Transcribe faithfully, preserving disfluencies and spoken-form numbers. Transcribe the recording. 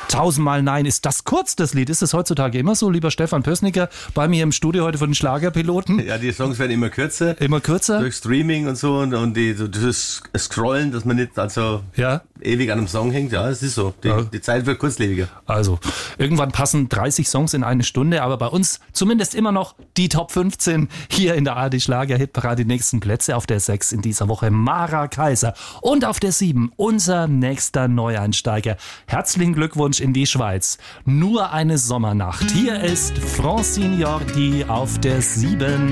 Tausendmal Nein. Ist das kurz, das Lied? Ist es heutzutage immer so, lieber Stefan Pößnicker, bei mir im Studio heute von den Schlagerpiloten? Ja, die Songs werden immer kürzer. Immer kürzer? Durch Streaming und so und, und die, so das Scrollen, dass man nicht also ja. ewig an einem Song hängt. Ja, es ist so. Die, ja. die Zeit wird kurzlebiger. Also, irgendwann passen dreißig Songs in eine Stunde, aber bei uns zumindest immer noch die Top fünfzehn hier in der A R D Schlager-Hitparade. Die nächsten Plätze auf der sechs in dieser Woche Mara Kaiser und auf der sieben unser nächster Neueinsteiger. Herzlichen Glückwunsch in die Schweiz. Nur eine Sommernacht. Hier ist Francine Jordi auf der sieben.